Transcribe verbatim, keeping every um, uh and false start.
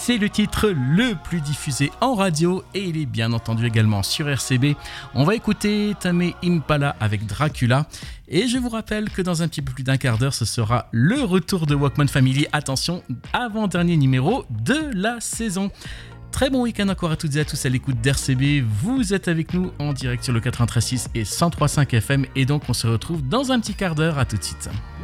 c'est le titre le plus diffusé en radio et il est bien entendu également sur R C B. On va écouter Tame Impala avec Dracula. Et je vous rappelle que dans un petit peu plus d'un quart d'heure, ce sera le retour de Walkman Family. Attention, avant-dernier numéro de la saison. Très bon week-end encore à toutes et à tous à l'écoute d'R C B. Vous êtes avec nous en direct sur le quatre-vingt-treize virgule six et cent trois virgule cinq F M. Et donc on se retrouve dans un petit quart d'heure. À tout de suite.